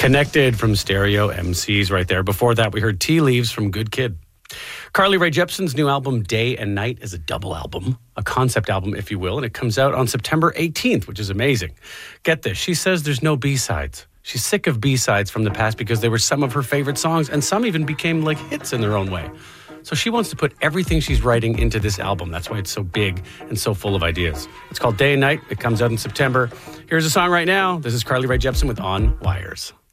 Connected from Stereo MCs right there. Before that, we heard Tea Leaves from Good Kid. Carly Rae Jepsen's new album, Day and Night, is a double album, a concept album, if you will, and it comes out on September 18th, which is amazing. Get this, she says there's no B-sides. She's sick of B-sides from the past because they were some of her favorite songs, and some even became like hits in their own way. So she wants to put everything she's writing into this album. That's why it's so big and so full of ideas. It's called Day and Night. It comes out in September. Here's a song right now. This is Carly Rae Jepsen with On Wires.